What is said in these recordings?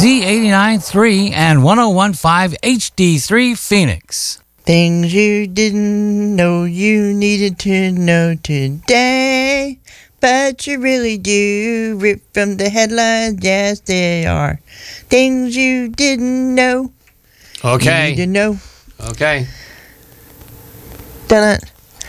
Z89.3 and 101.5 HD3 Phoenix. Things you didn't know you needed to know today, but you really do. Ripped from the headlines, yes they are. Things you didn't know. Okay. You need to know. Okay. Dun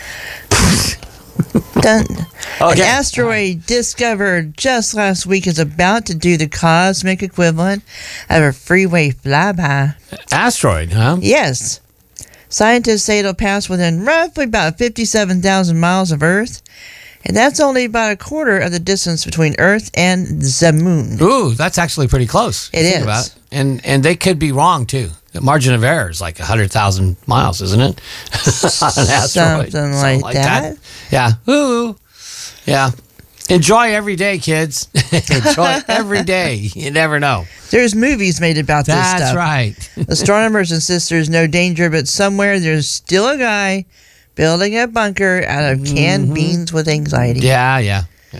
dun. Okay. An asteroid discovered just last week is about to do the cosmic equivalent of a freeway flyby. Asteroid, huh? Yes. Scientists say it'll pass within roughly about 57,000 miles of Earth, and that's only about a quarter of the distance between Earth and the Moon. Ooh, that's actually pretty close. It is. About it. And they could be wrong, too. The margin of error is like 100,000 miles, isn't it? An asteroid. Something like that. Yeah. Ooh. Yeah. Enjoy every day, kids. Enjoy every day. You never know. There's movies made about this stuff. That's right. Astronomers insist there's no danger, but somewhere there's still a guy building a bunker out of canned beans with anxiety. Yeah. I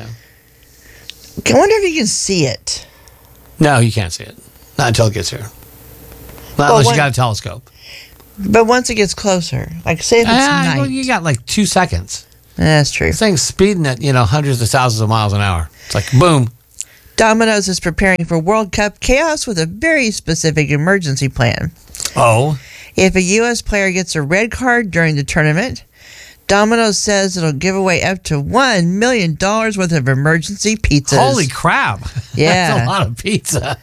wonder if you can see it. No, you can't see it. Not until it gets here. Not unless you got a telescope. But once it gets closer, like say if it's night. Well, you got like 2 seconds. That's true. This thing's speeding at, hundreds of thousands of miles an hour. It's like, boom. Domino's is preparing for World Cup chaos with a very specific emergency plan. Oh. If a U.S. player gets a red card during the tournament, Domino's says it'll give away up to $1 million worth of emergency pizzas. Holy crap. Yeah. That's a lot of pizza.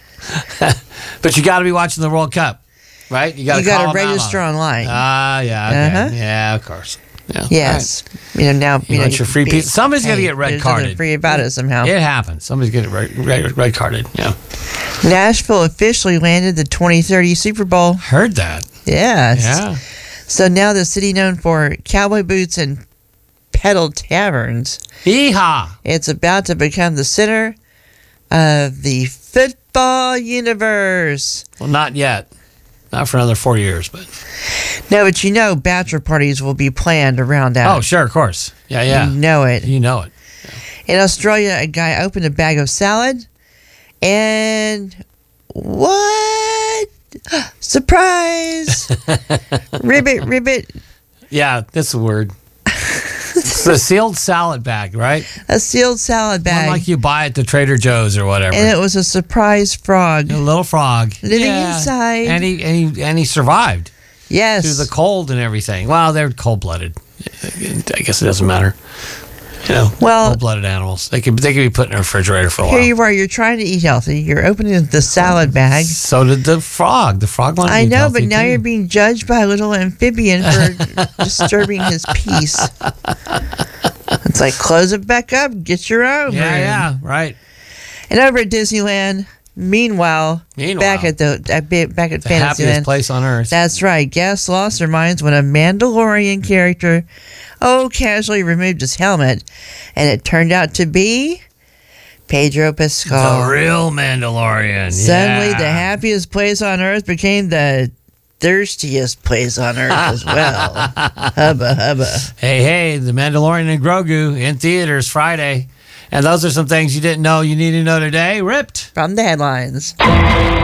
But you got to be watching the World Cup, right? You got to register online. Yeah. Okay. Yeah, of course. Yeah. Yes. Right. Now you want your free pizza. Somebody's got to get red carded. There's free about it somehow. It happens. Somebody's getting red carded. Yeah. Nashville officially landed the 2030 Super Bowl. Heard that. Yes. Yeah. So now the city known for cowboy boots and pedal taverns. Yeehaw! It's about to become the center of the football universe. Well, not yet. Not for another 4 years, but... No, but bachelor parties will be planned around that. Oh, sure, of course. Yeah. You know it. Yeah. In Australia, a guy opened a bag of salad, and what? Surprise! Ribbit. Yeah, that's a word. It's a sealed salad bag, right? A sealed salad bag. One like you buy at the Trader Joe's or whatever. And it was a surprise frog. A little frog. Living inside. And he survived. Yes. Through the cold and everything. Well, they're cold-blooded. I guess it doesn't matter. Cold-blooded animals. They could be put in a refrigerator for a while. Here you are. You're trying to eat healthy. You're opening the salad bag. So did the frog. The frog wanted to eat healthy. I know, but now too. you're being judged by a little amphibian for disturbing his peace. It's like, close it back up. Get your own. Yeah, right. And over at Disneyland, meanwhile, back at Fantasyland, happiest place on earth. That's right. Guests lost their minds when a Mandalorian character casually removed his helmet, and it turned out to be Pedro Pascal. The real Mandalorian. Suddenly, the happiest place on earth became the thirstiest place on earth as well. Hubba. Hey, The Mandalorian and Grogu in theaters Friday. And those are some things you didn't know you need to know today. Ripped from the headlines.